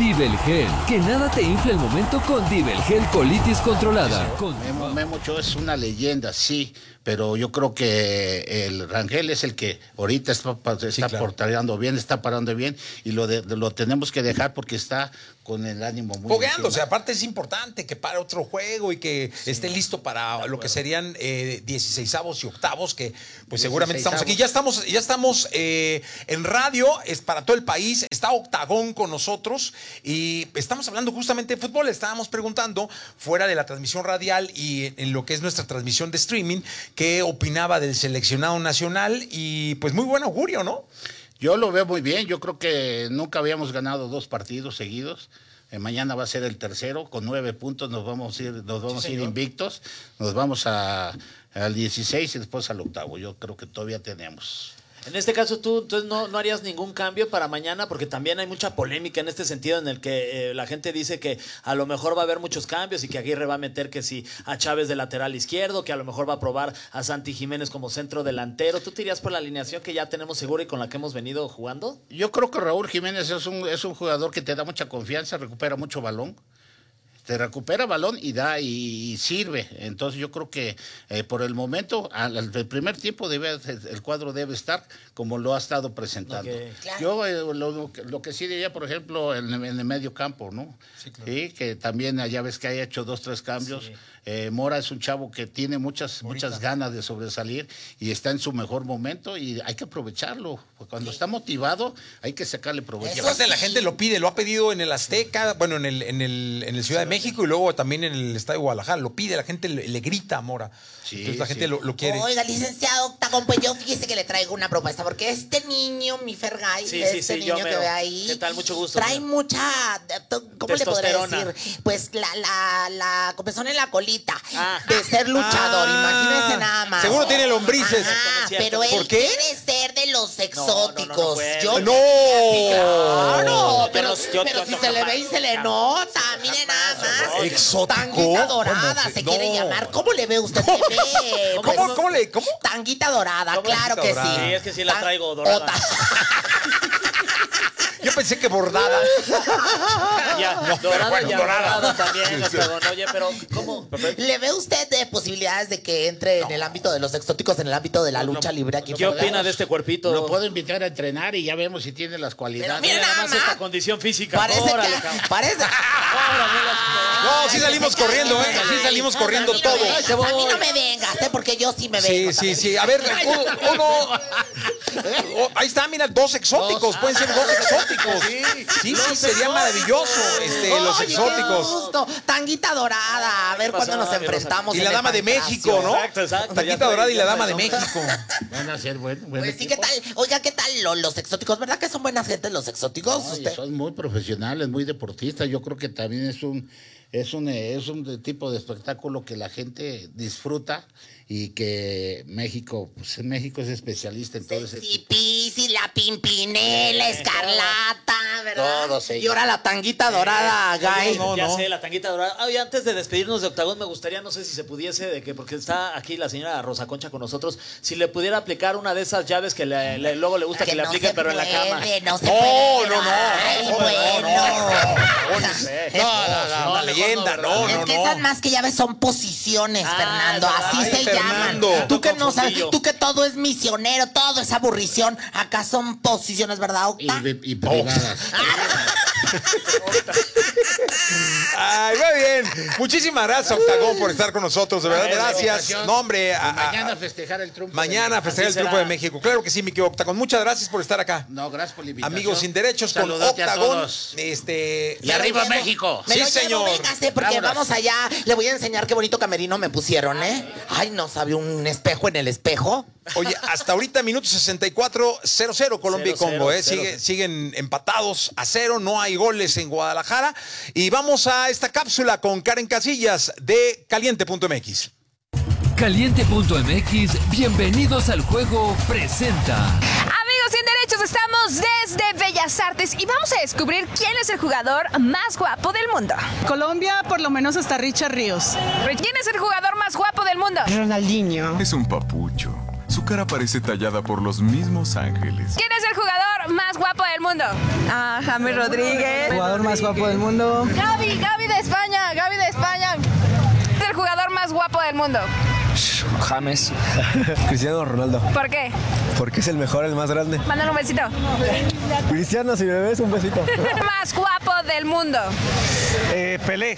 Dibelgel. Que nada te infle el momento con Dibelgel Colitis Controlada. Memo Ochoa es una leyenda, sí, pero yo creo que el Rangel es el que ahorita está portando bien, está parando bien, y lo tenemos que dejar porque está con el ánimo muy fogueándose. Aparte es importante que pare otro juego y que esté listo para lo que serían 16avos y octavos, que pues seguramente estamos aquí. Ya estamos en radio, es para todo el país, está Octagón con nosotros y estamos hablando justamente de fútbol. Estábamos preguntando fuera de la transmisión radial y en lo que es nuestra transmisión de streaming, qué opinaba del seleccionado nacional, y pues muy buen augurio, ¿no? Yo lo veo muy bien. Yo creo que nunca habíamos ganado 2 partidos seguidos. Mañana va a ser el tercero, con 9 puntos nos vamos a ir invictos. Nos vamos al 16 y después al octavo. Yo creo que todavía tenemos. En este caso, tú entonces no harías ningún cambio para mañana, porque también hay mucha polémica en este sentido, en el que la gente dice que a lo mejor va a haber muchos cambios y que Aguirre va a meter que si a Chávez de lateral izquierdo, que a lo mejor va a probar a Santi Jiménez como centro delantero. ¿Tú te irías por la alineación que ya tenemos segura y con la que hemos venido jugando? Yo creo que Raúl Jiménez es un jugador que te da mucha confianza, recupera mucho balón. Te recupera balón y da y sirve. Entonces yo creo que por el momento, al primer tiempo el cuadro debe estar como lo ha estado presentando. Okay. Yo lo que sí diría, por ejemplo, en el medio campo, ¿no? Sí, claro. Y que también ya ves que haya hecho 2, 3 cambios. Sí. Mora es un chavo que tiene muchas ganas de sobresalir y está en su mejor momento y hay que aprovecharlo. Cuando está motivado hay que sacarle provecho. Y aparte la gente lo pide, lo ha pedido en el Azteca, bueno, en el Ciudad de México y luego también en el Estadio de Guadalajara. Lo pide, la gente le grita a Mora. Sí, entonces la gente lo quiere. Oiga, licenciado Octagón, pues yo fíjese que le traigo una propuesta, porque este niño, mi Fergay, niño que ve ahí, ¿qué tal? Mucho gusto. Trae mucha, ¿cómo le podré decir? Pues la comezón en la colita de ser luchador, imagínense nada más. Seguro tiene lombrices. Pero él quiere ser de los exóticos. No, pero si se le ve y se le nota, mire nada más. ¿Exótico? Tanguita dorada se quiere llamar. ¿Cómo le ve usted? ¿Cómo? Tanguita dorada, claro que sí. Sí, es que sí la traigo dorada. Yo pensé que bordada. Dorada también. Oye, pero ¿cómo? ¿Le ve usted posibilidades de que entre en el ámbito de los exóticos, en el ámbito de la lucha libre aquí? ¿Qué opina de este cuerpito? Lo puedo invitar a entrenar y ya vemos si tiene las cualidades. Mira nada más esta condición física. Parece. No, sí salimos corriendo, ¿eh? Sí salimos corriendo todos. A mí no me vengas, porque yo sí me vengo. Sí. A ver, uno. Ahí está, mira, 2 exóticos. Pueden ser 2 exóticos. Sí, sería maravilloso los exóticos. Tanguita dorada, a ver cuándo nos enfrentamos. Y la dama de México, ¿no? Exacto. Tanguita dorada y la dama de México. Van a ser buenos. Pues sí, ¿qué tal? Oiga, ¿qué tal los exóticos? ¿Verdad que son buenas gentes los exóticos? Son muy profesionales, muy deportistas. Yo creo que también es un tipo de espectáculo que la gente disfruta y que México es especialista en todo ese tipo. Sí, la Pimpinela, Escarlata, ¿verdad? Todos ellos. Y ahora la tanguita dorada, Gay. Ya sé, la tanguita dorada. Oye, antes de despedirnos de Octagón, me gustaría, no sé si se pudiese, porque está aquí la señora Rosa Concha con nosotros, si le pudiera aplicar una de esas llaves que luego le gusta que le apliquen, pero en la cama. No se puede. No, la leyenda, no. Es que esas más que llaves son posiciones, Fernando, así se llaman. Tú que no sabes, tú que todo es misionero, todo es aburrición, acá son posiciones, ¿verdad, Octa? Y privadas. Ay, muy bien. Muchísimas gracias, Octagón, por estar con nosotros. De verdad, gracias. No, hombre. Mañana festejar el triunfo. Mañana festejar el triunfo de México. Claro que sí, mi querido Octagón. Muchas gracias por estar acá. No, gracias por la invitación. Amigos sin derechos con Saludote Octagón. Y arriba México. Sí, señor. Véngase, porque vamos allá. Le voy a enseñar qué bonito camerino me pusieron, ¿eh? Ay, no sabe un espejo en el espejo. Oye, hasta ahorita minuto 64, 0-0 Colombia y Congo, ¿eh? Siguen empatados a 0, no hay goles en Guadalajara. Y vamos a esta cápsula con Karen Casillas de Caliente.mx. Caliente.mx, bienvenidos al juego, presenta. Amigos sin derechos, estamos desde Bellas Artes y vamos a descubrir quién es el jugador más guapo del mundo. Colombia, por lo menos hasta Richard Ríos. ¿Quién es el jugador más guapo del mundo? Ronaldinho. Es un papucho. Su cara parece tallada por los mismos ángeles. ¿Quién es el jugador más guapo del mundo? James Rodríguez. Jugador más guapo del mundo. Gaby de España. ¿Quién es el jugador más guapo del mundo? James. Cristiano Ronaldo. ¿Por qué? Porque es el mejor, el más grande. Mándale un besito. Cristiano, si me ves, un besito. Más guapo del mundo. Pelé.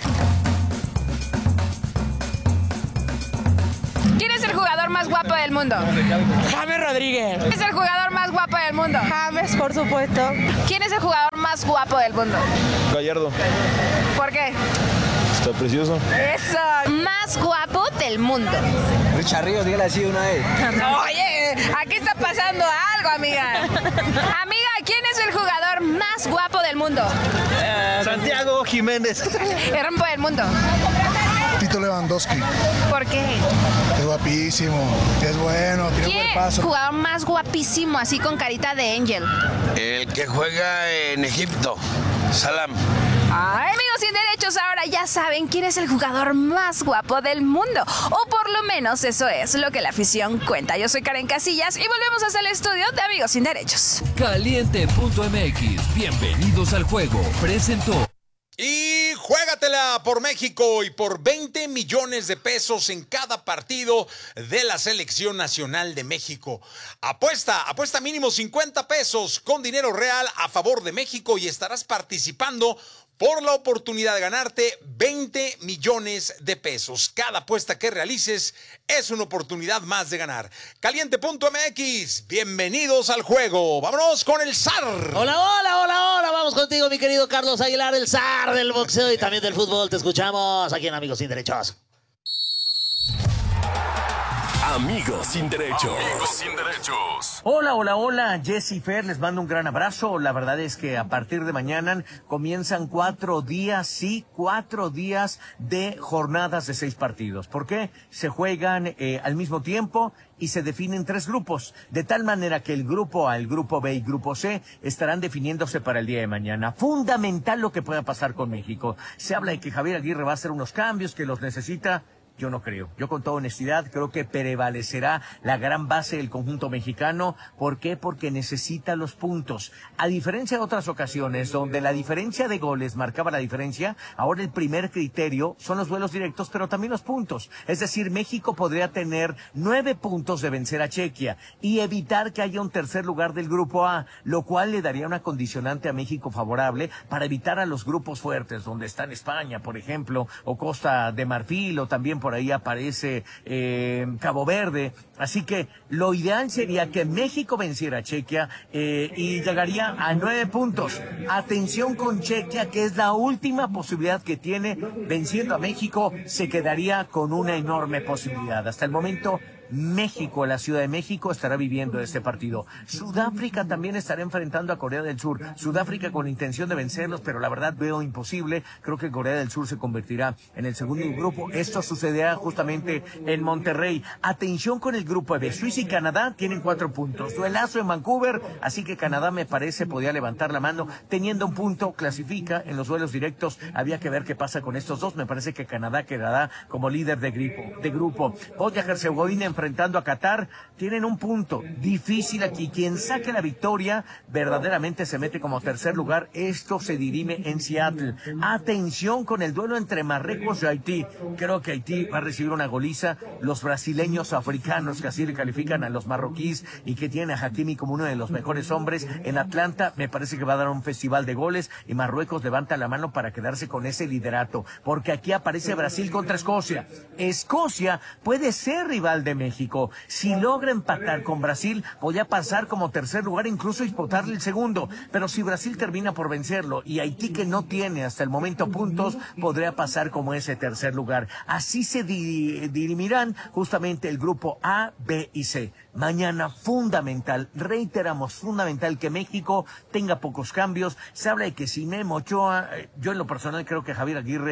¿Quién es el jugador más guapo del mundo? James Rodríguez. ¿Quién es el jugador más guapo del mundo? James, por supuesto. ¿Quién es el jugador más guapo del mundo? Gallardo. ¿Por qué? Está precioso. Eso. Más guapo del mundo. Richard Ríos, dígale así una vez. Oye, aquí está pasando algo, amiga. Amiga, ¿quién es el jugador más guapo del mundo? Santiago Jiménez. El rompo del mundo. Tito Lewandowski. ¿Por qué? Es guapísimo, es bueno, tiene ¿Quién? buen paso. Jugador más guapísimo, así con carita de Angel. El que juega en Egipto, Salam. Ay, amigos sin derechos, ahora ya saben quién es el jugador más guapo del mundo. O por lo menos eso es lo que la afición cuenta. Yo soy Karen Casillas y volvemos hasta el estudio de Amigos sin Derechos. Caliente.mx, bienvenidos al juego, presentó. Y juégatela por México y por 20 millones de pesos en cada partido de la Selección Nacional de México. Apuesta mínimo 50 pesos con dinero real a favor de México y estarás participando por la oportunidad de ganarte 20 millones de pesos. Cada apuesta que realices es una oportunidad más de ganar. Caliente.mx, bienvenidos al juego. Vámonos con el zar. Hola. Vamos contigo, mi querido Carlos Aguilar, el zar del boxeo y también del fútbol. Te escuchamos aquí en Amigos Sin Derechos. Amigos Sin Derechos. Amigos Sin Derechos. Hola, Jessy Fer, les mando un gran abrazo. La verdad es que a partir de mañana comienzan 4 días de jornadas de 6 partidos. ¿Por qué? Se juegan al mismo tiempo y se definen 3 grupos, de tal manera que el grupo A, el grupo B y grupo C estarán definiéndose para el día de mañana. Fundamental lo que pueda pasar con México. Se habla de que Javier Aguirre va a hacer unos cambios, que los necesita. Yo no creo. Yo con toda honestidad creo que prevalecerá la gran base del conjunto mexicano. ¿Por qué? Porque necesita los puntos. A diferencia de otras ocasiones donde la diferencia de goles marcaba la diferencia, ahora el primer criterio son los duelos directos, pero también los puntos. Es decir, México podría tener 9 puntos de vencer a Chequia y evitar que haya un tercer lugar del grupo A, lo cual le daría una condicionante a México favorable para evitar a los grupos fuertes, donde están España, por ejemplo, o Costa de Marfil, o también por ahí aparece Cabo Verde. Así que lo ideal sería que México venciera a Chequia y llegaría a 9 puntos. Atención con Chequia, que es la última posibilidad que tiene. Venciendo a México se quedaría con una enorme posibilidad. Hasta el momento México, la Ciudad de México, estará viviendo este partido. Sudáfrica también estará enfrentando a Corea del Sur. Sudáfrica con intención de vencerlos, pero la verdad veo imposible. Creo que Corea del Sur se convertirá en el segundo grupo. Esto sucederá justamente en Monterrey. Atención con el grupo B. Suiza y Canadá tienen 4 puntos. Duelazo en Vancouver, así que Canadá me parece podría levantar la mano. Teniendo un punto, clasifica en los duelos directos. Había que ver qué pasa con estos dos. Me parece que Canadá quedará como líder de grupo. Bosnia-Herzegovina enfrentando a Qatar, tienen un punto difícil aquí. Quien saque la victoria verdaderamente se mete como tercer lugar. Esto se dirime en Seattle. Atención con el duelo entre Marruecos y Haití. Creo que Haití va a recibir una goliza. Los brasileños africanos, que así le califican a los marroquíes y que tienen a Hakimi como uno de los mejores hombres en Atlanta, me parece que va a dar un festival de goles y Marruecos levanta la mano para quedarse con ese liderato, porque aquí aparece Brasil contra Escocia. Escocia puede ser rival de México. Si logra empatar con Brasil, podría pasar como tercer lugar, incluso disputarle el segundo. Pero si Brasil termina por vencerlo y Haití, que no tiene hasta el momento puntos, podría pasar como ese tercer lugar. Así se dirimirán justamente el grupo A, B y C. Mañana fundamental, reiteramos, fundamental que México tenga pocos cambios. Se habla de que si Memo Ochoa, yo en lo personal creo que Javier Aguirre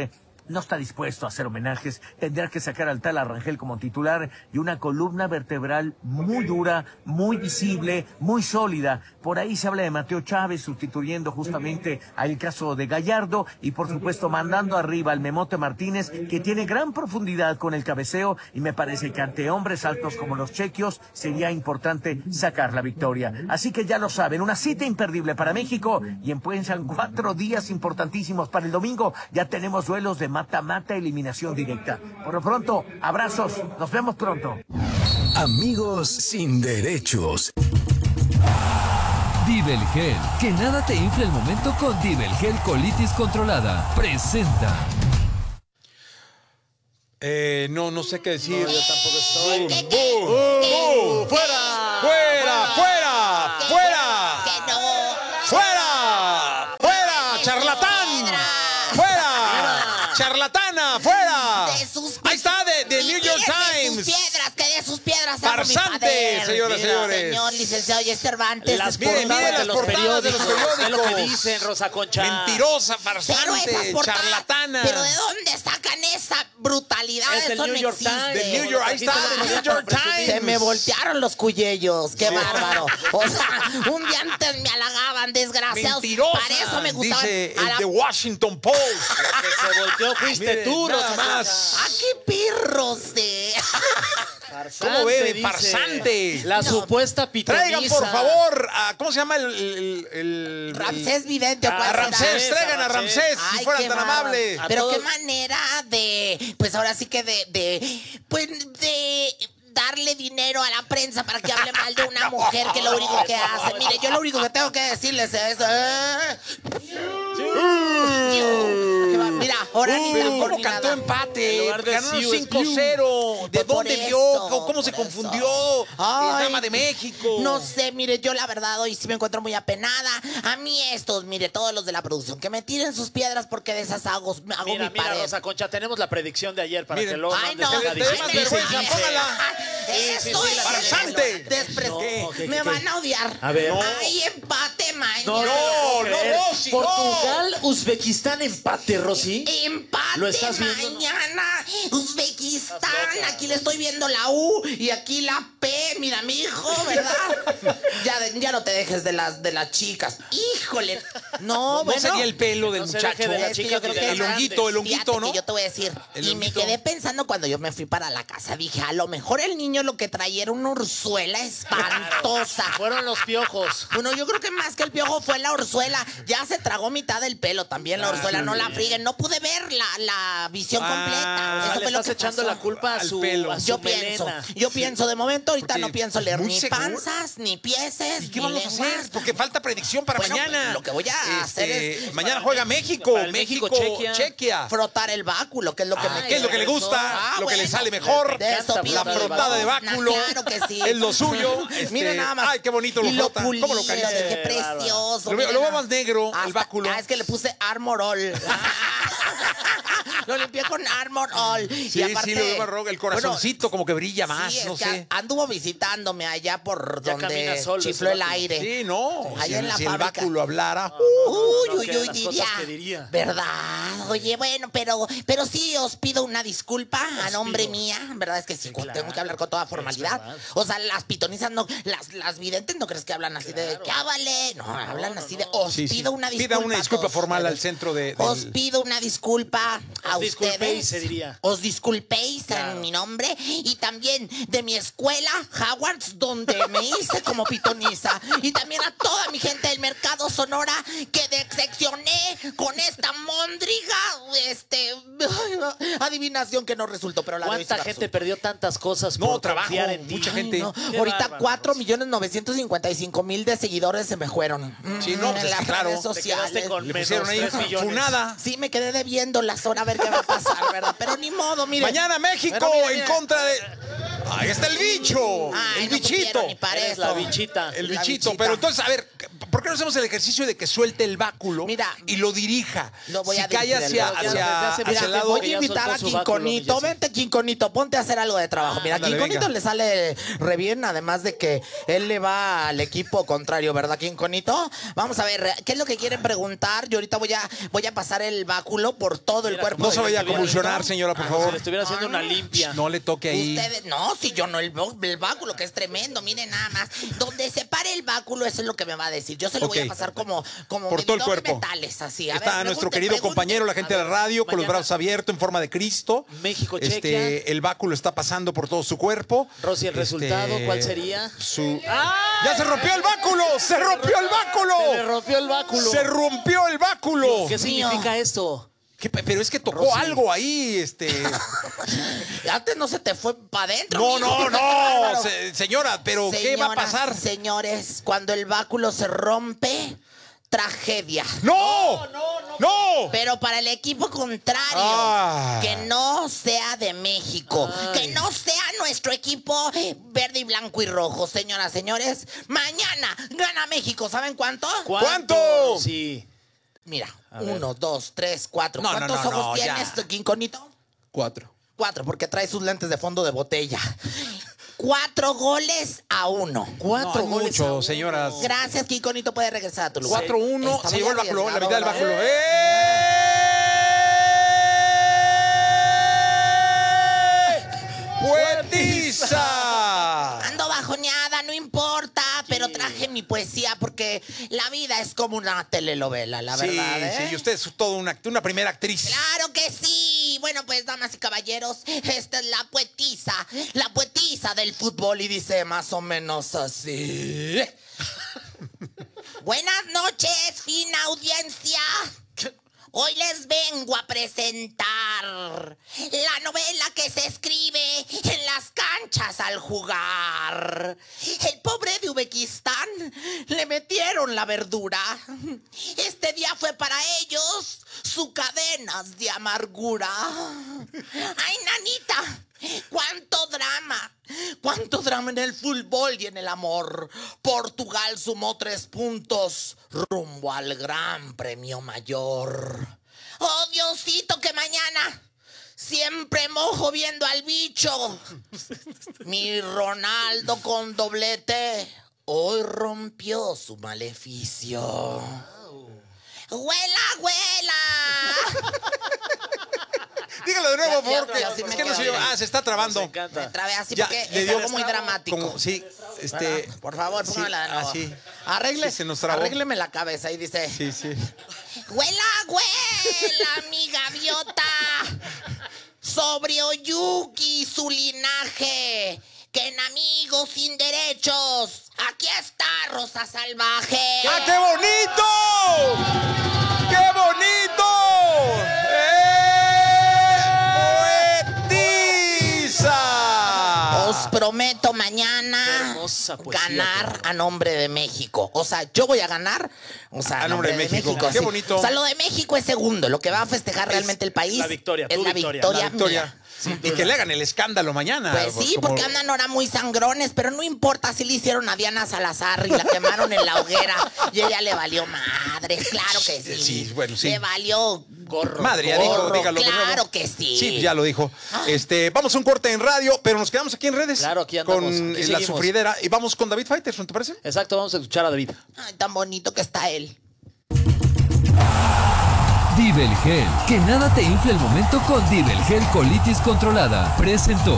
no está dispuesto a hacer homenajes, tendrá que sacar al tal Arrangel como titular y una columna vertebral muy dura, muy visible, muy sólida. Por ahí se habla de Mateo Chávez sustituyendo justamente al caso de Gallardo y por supuesto mandando arriba al Memote Martínez, que tiene gran profundidad con el cabeceo y me parece que ante hombres altos como los chequios sería importante sacar la victoria. Así que ya lo saben, una cita imperdible para México y empiezan 4 días importantísimos para el domingo. Ya tenemos duelos de mata-mata, eliminación directa. Por lo pronto, abrazos, nos vemos pronto. Amigos sin derechos. Divel Gel, que nada te infle el momento con Divel Gel Colitis Controlada. Presenta. No sé qué decir. No, yo tampoco estoy. ¡Fuera! ¡Fuera! ¡Fuera! ¡Fuera! ¡Fuera! ¡Fuera! ¡Charlatán! ¡Fuera! ¡Charlatana! ¡Fuera! Ahí está, de New York Times. Que de sus piedras Farsante, señoras y señores. Señor licenciado Yes Cervantes. Las Miren portadas las portadas de los periódicos. Es lo que dicen, Rosa Concha. Mentirosa, farsante, charlatana. Pero ¿de dónde sacan esa brutalidad? Es del Eso New no York existe. Times. Ahí está, New York Times. Se me voltearon los cuyellos. Qué bárbaro. O sea, un día antes me halagaban, desgraciados. Mentirosa, Para eso me gustaban. dice el The Washington Post. Se volteó, fuiste tú, nada Rosa más. ¡Ah, qué perros! ¿Cómo ve? dice. Farsante. La supuesta pitoniza. Traigan, por favor, ¿cómo se llama el Ramsés Vidente. A Ramsés, traigan a Ramsés, Ay, si fueran qué tan bárbaro. amables. Pero qué manera de, pues ahora sí que de darle dinero a la prensa para que hable mal de una mujer que lo único que hace. Mire, yo lo único que tengo que decirles es mira, ahora ni la ¿Cómo cantó empate? Ganó 5-0. ¿De dónde vio? ¿Cómo se confundió? Dama de México. No sé, mire, yo la verdad hoy sí me encuentro muy apenada. A mí estos, mire, todos los de la producción, que me tiren sus piedras porque de esas hago mi Mira, pared. Rosa Concha, tenemos la predicción de ayer para que luego Ay, mandes no, una te da más vergüenza, dice. póngala. Esto es farsante. Me van a odiar. A ver. Ay, empate mañana. No, Rosy, no. Portugal, Uzbekistán, empate, Rosy. Empate ¿Lo estás viendo? mañana. Uzbekistán. Aquí le estoy viendo la U y aquí la P. Mira, mi hijo, ¿verdad? ya no te dejes de las chicas. Híjole. No, bueno. ¿No sería el pelo del No se muchacho? deje de la Es que chica yo creo ni que de el la honguito, grande. Fíjate ¿no? que yo te voy a decir. El Y me honguito. quedé pensando cuando yo me fui para la casa. Dije, a lo mejor el niño lo que traía era una orzuela espantosa. Fueron los piojos. Bueno, yo creo que más que el piojo fue la orzuela. Ya se tragó mitad del pelo también la orzuela. No la friguen. No pude ver la visión completa. Eso Le fue lo estás que echando pasó. la culpa a Al su, pelo. a su Yo melena. pienso, de momento ahorita Porque no pienso leer muy ni seguro. panzas, ni pieses, ¿Y qué ni vamos a lenguas. hacer? Porque falta predicción para Bueno, mañana. lo que voy a hacer es mañana juega México. para el México, México-Chequia. Chequia. frotar el báculo, que es lo que me ¿Qué es lo que le gusta? Ah, lo que le bueno. sale mejor. De eso pido La frotada de báculo. Claro que sí. Es lo suyo. Mira nada más. Ay, qué bonito lo Y lo frota. pulido, ¿Cómo lo acaricia? qué precioso. Lo mira veo nada más negro, el báculo. Es que le puse Armor All. Lo limpié con Armor All. Sí, y aparte, sí, lo veo más rojo. El corazoncito como que brilla más, sí, es no que sé. anduvo visitándome allá por Ya donde camina solo, chifló ese el vato. aire. Sí, no. Allá en la si el fábrica. báculo hablara. Uy, que las cosas que diría. ¿Verdad? Oye, bueno, pero sí os pido una disculpa a nombre mía. ¿Verdad? Es que sí, tengo que hablar con toda formalidad. O sea, las pitonizas no, las videntes no crees que hablan así de que vale. No, hablan así de os pido una disculpa. Pida una disculpa a todos formal al ustedes. centro de. Os pido una disculpa a disculpéis, ustedes. se diría. Os disculpéis en mi nombre y también de mi escuela, Howards, donde me hice como pitoniza. Y también a toda mi gente del mercado Sonora que decepcioné con esta móndriga, adivinación que no resultó, pero la ¿Cuánta gente perdió tantas cosas No, por trabajo, confiar en ti? mucha gente. No, Qué ahorita bárbaro. 4.955.000 de seguidores se me fueron. Sí, no, pues en es que las claro. redes Te quedaste sociales. con Le menos pusieron ahí 3 millones. funada. Sí, me quedé debiendo las horas a ver qué va a pasar, ¿verdad? Pero ni modo, mire. Mañana México Pero mira, en contra de. Ahí está el bicho. Ay, el no bichito. supieron ni para Eres eso. la bichita. El La bichito. bichita. Pero entonces, a ver, ¿por qué no hacemos el ejercicio de que suelte el báculo y lo dirija? Lo voy si a cae dirigir hacia el lado. Voy a invitar a Quinconito. Vente, Quinconito, ponte a hacer algo de trabajo. Mira, ándale, Quinconito venga. le sale re bien, además de que él le va al equipo contrario, ¿verdad, Quinconito? Vamos a ver, ¿qué es lo que quieren preguntar? Yo ahorita voy a pasar el báculo por todo el cuerpo. No se vaya a convulsionar, señora, por favor. Si le estuviera haciendo una limpia. No le toque ahí. Ustedes, no, si yo no, el báculo que es tremendo, miren nada más. Donde se pare el báculo, eso es lo que me va a decir. Yo se lo voy a pasar como por todo el medidor de cuerpo. metales, así. A Está ver, nuestro pregunten, querido compañero, la gente de la radio, con los brazos abiertos en forma de Cristo. México, Chequia. El báculo está pasando por todo su cuerpo. Rosy, ¿el resultado cuál sería? ¡Ya se rompió el báculo! ¡Se rompió el báculo! Se le rompió el báculo. ¡Se rompió el báculo! ¿Qué significa esto? Pero es que tocó algo ahí, Antes no se te fue para adentro. No, señora, pero ¿qué va a pasar? Señores, cuando el báculo se rompe, tragedia. ¡No! Pero para el equipo contrario, que no sea de México, que no sea nuestro equipo verde y blanco y rojo, señoras, señores. Mañana gana México, ¿saben cuánto? ¿Cuánto? Sí. Mira, 1, 2, 3, 4. ¿Cuántos ojos tienes, Quinconito? 4. 4, porque trae sus lentes de fondo de botella. 4-1. 4 mucho, señoras. Gracias, Quinconito. Puede regresar a tu lugar. 4-1. Se llevó el báculo, la mitad del báculo. ¡Puertiza! Ando bajoneada, no importa, pero traje mi poesía porque la vida es como una telenovela, la verdad. Sí, y usted es todo una primera actriz. ¡Claro que sí! Bueno, pues, damas y caballeros, esta es la poetisa del fútbol y dice más o menos así. Buenas noches, fina audiencia. Hoy les vengo a presentar la novela que se escribe en las canchas al jugar. El pobre de Uzbekistán le metieron la verdura. Este día fue para ellos su cadenas de amargura. ¡Ay, nanita! ¡Cuánto drama! ¡Cuánto drama en el fútbol y en el amor! Portugal sumó 3 puntos rumbo al Gran Premio Mayor. ¡Oh, Diosito, que mañana siempre mojo viendo al bicho! Mi Ronaldo con doblete hoy rompió su maleficio. ¡Huela, huela! Dígalo de nuevo, por favor. Es que no se se está trabando. Me trabé así porque es algo muy dramático. Sí, por favor, póngala de nuevo. Así. Arrégleme la cabeza y dice. Sí. ¡Huela, huela, mi gaviota! Sobre Oyuki y su linaje. Que en Amigos Sin Derechos, aquí está Rosa Salvaje. ¡Ah, qué bonito! ¡Qué bonito! ¡Poetiza! Os prometo mañana ganar a nombre de México. O sea, yo voy a ganar a nombre de México. Qué bonito. O sea, lo de México es segundo. Lo que va a festejar realmente el país la victoria, es la victoria mía. Sí, y que le hagan el escándalo mañana. Pues sí, porque andan ahora muy sangrones, pero no importa si le hicieron a Diana Salazar y la quemaron en la hoguera y ella le valió madre, claro que sí. Sí, bueno, sí. Le valió gorro. Madre, ya dijo, dígalo. Claro que sí. Sí, ya lo dijo. Vamos a un corte en radio, pero nos quedamos aquí en redes. Claro, aquí andamos. Con Aquí la seguimos. sufridera. Y vamos con David Faitelson, ¿te parece? Exacto, vamos a escuchar a David. Ay, tan bonito que está él. Divel Gel, que nada te infle el momento con Divel Gel Colitis Controlada. Presentó.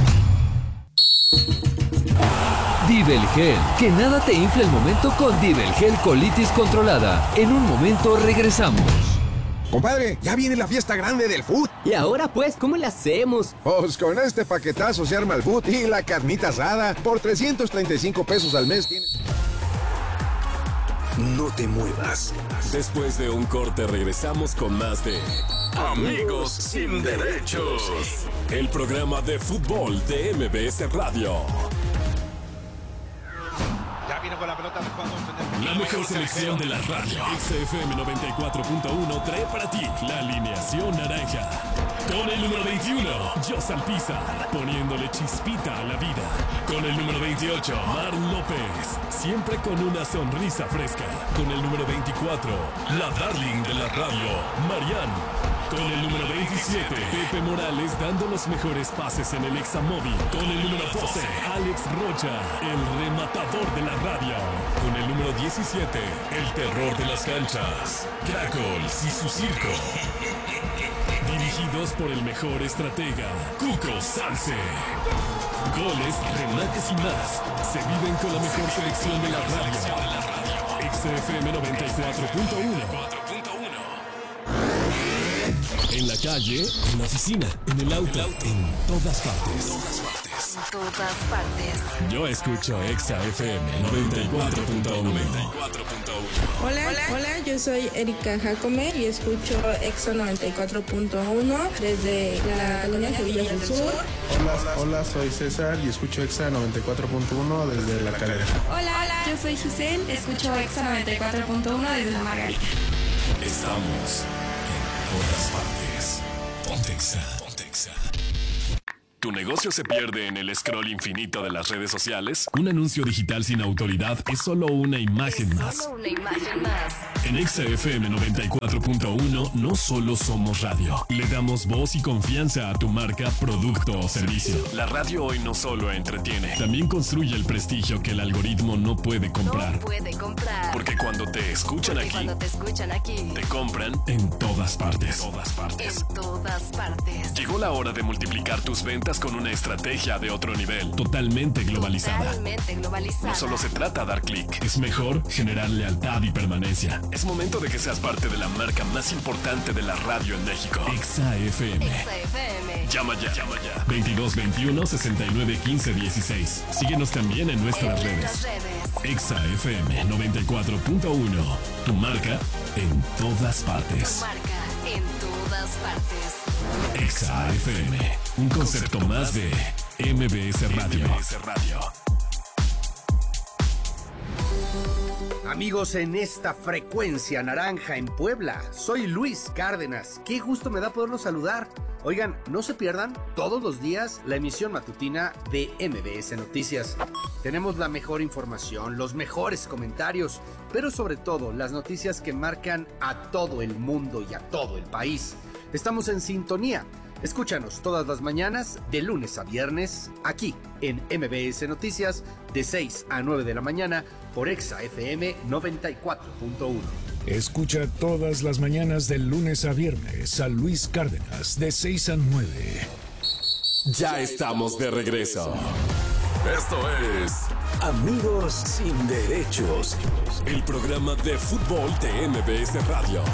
Divel Gel, que nada te infle el momento con Divel Gel Colitis Controlada. En un momento regresamos. Compadre, ya viene la fiesta grande del food. ¿Y ahora pues cómo le hacemos? Pues con este paquetazo se arma el food y la carnita asada. Por 335 pesos al mes tienes... No te muevas. Después de un corte regresamos con más de Amigos Sin Derechos. El programa de fútbol de MBS Radio. viene con la pelota jugando. La mejor selección de la radio. XFM 94.1 trae para ti la alineación naranja. Con el número 21, Jos Alpizar, poniéndole chispita a la vida. Con el número 28, Mar López, siempre con una sonrisa fresca. Con el número 24, la darling de la radio, Marianne. Con el número 27, Pepe Morales dando los mejores pases en el Examóvil. Con el número 12, Alex Rocha, el rematador de la radio. Con el número 17, el terror de las canchas, Crackles y su circo. Dirigidos por el mejor estratega, Cuco Sanse. Goles, remates y más se viven con la mejor selección de la radio. XFM 94.1. En la calle, en la oficina, en el auto, en todas partes. En todas partes. Yo escucho Exa FM 94.1. Hola, yo soy Erika Jacome y escucho Exa 94.1 desde la colonia Sevilla del Sur. Hola, soy César y escucho Exa 94.1 desde La Calera. Hola, yo soy Giselle, escucho Exa 94.1 desde La Margarita. Estamos en todas partes. Ponte Exa. ¿Tu negocio se pierde en el scroll infinito de las redes sociales? Un anuncio digital sin autoridad es solo una imagen más. En Exa FM 94.1 no solo somos radio. Le damos voz y confianza a tu marca, producto o servicio. La radio hoy no solo entretiene, también construye el prestigio que el algoritmo no puede comprar. Porque cuando te escuchan aquí, te compran en todas partes. Llegó la hora de multiplicar tus ventas con una estrategia de otro nivel, totalmente globalizada. No solo se trata de dar clic, es mejor generar lealtad y permanencia. Es momento de que seas parte de la marca más importante de la radio en México. Exa FM. Llama ya. 2221 69 15 16. Síguenos también en nuestras redes. Exa FM 94.1. Tu marca en todas partes. Exa FM, un concepto más de MBS Radio. Amigos, en esta frecuencia naranja en Puebla, soy Luis Cárdenas. Qué gusto me da poderlos saludar. Oigan, no se pierdan todos los días la emisión matutina de MBS Noticias. Tenemos la mejor información, los mejores comentarios, pero sobre todo las noticias que marcan a todo el mundo y a todo el país. Estamos en sintonía. Escúchanos todas las mañanas, de lunes a viernes, aquí en MBS Noticias, de 6 a 9 de la mañana, por Exa FM 94.1. Escucha todas las mañanas, de lunes a viernes, a Luis Cárdenas, de 6 a 9. Ya estamos de regreso. Esto es Amigos sin Derechos, el programa de fútbol de MBS Radio.